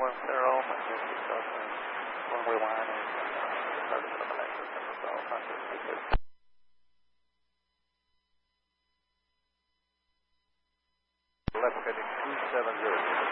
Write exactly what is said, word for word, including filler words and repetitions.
one zero, majestic Southern, runway one is starting from Alexis, one hundred feet. Left heading two seven zero.